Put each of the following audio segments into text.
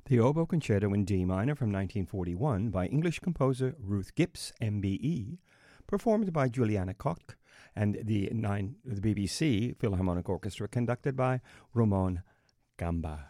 The Oboe Concerto in D minor from 1941 by English composer Ruth Gibbs, MBE, performed by Juliana Koch and the BBC Philharmonic Orchestra, conducted by Ramon Gamba.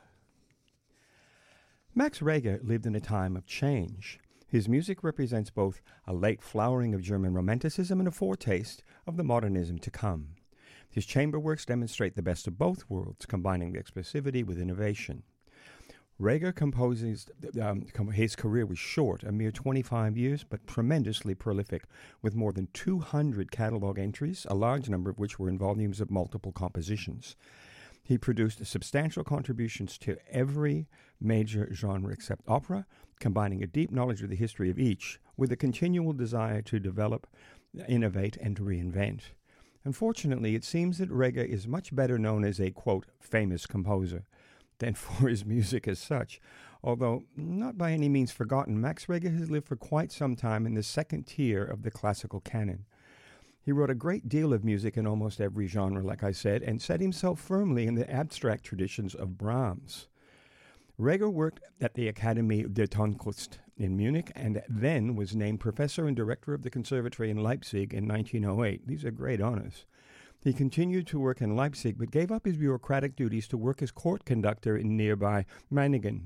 Max Reger lived in a time of change. His music represents both a late flowering of German Romanticism and a foretaste of the modernism to come. His chamber works demonstrate the best of both worlds, combining the expressivity with innovation. Reger composes, his career was short, a mere 25 years, but tremendously prolific, with more than 200 catalog entries, a large number of which were in volumes of multiple compositions. He produced substantial contributions to every major genre except opera, combining a deep knowledge of the history of each with a continual desire to develop, innovate, and reinvent. Unfortunately, it seems that Reger is much better known as a, quote, famous composer than for his music as such. Although not by any means forgotten, Max Reger has lived for quite some time in the second tier of the classical canon. He wrote a great deal of music in almost every genre, like I said, and set himself firmly in the abstract traditions of Brahms. Reger worked at the Akademie der Tonkunst in Munich and then was named professor and director of the conservatory in Leipzig in 1908. These are great honors. He continued to work in Leipzig, but gave up his bureaucratic duties to work as court conductor in nearby Meiningen.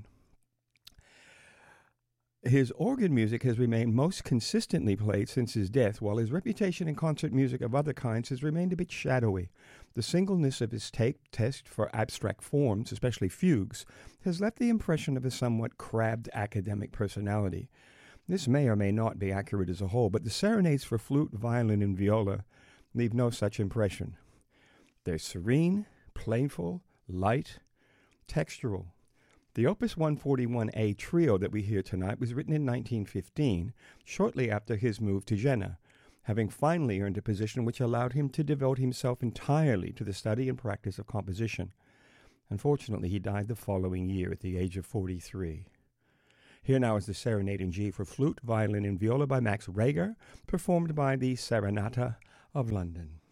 His organ music has remained most consistently played since his death, while his reputation in concert music of other kinds has remained a bit shadowy. The singleness of his taste for abstract forms, especially fugues, has left the impression of a somewhat crabbed academic personality. This may or may not be accurate as a whole, but the serenades for flute, violin, and viola leave no such impression. They're serene, playful, light, textural. The Opus 141A trio that we hear tonight was written in 1915, shortly after his move to Jena, having finally earned a position which allowed him to devote himself entirely to the study and practice of composition. Unfortunately, he died the following year at the age of 43. Here now is the Serenade in G for flute, violin, and viola by Max Reger, performed by the Serenata of London.